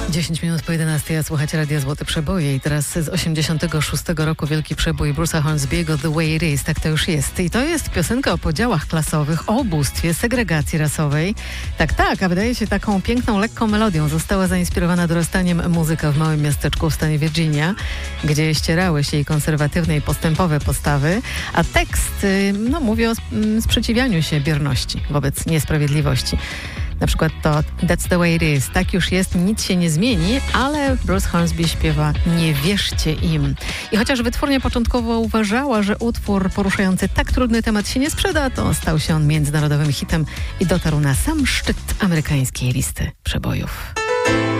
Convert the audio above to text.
10 minut po 11, a słuchacie Radia Złote Przeboje i teraz z 86 roku wielki przebój Bruce'a Hornsby'ego The Way It Is, tak to już jest. I to jest piosenka o podziałach klasowych, o ubóstwie, segregacji rasowej. Tak, a wydaje się taką piękną, lekką melodią. Została zainspirowana dorastaniem muzyka w małym miasteczku w stanie Virginia, gdzie ścierały się i konserwatywne i postępowe postawy, a tekst mówi o sprzeciwianiu się bierności wobec niesprawiedliwości. Na przykład to That's the way it is. Tak już jest, nic się nie zmieni, ale Bruce Hornsby śpiewa Nie wierzcie im. I chociaż wytwórnia początkowo uważała, że utwór poruszający tak trudny temat się nie sprzeda, to stał się on międzynarodowym hitem i dotarł na sam szczyt amerykańskiej listy przebojów.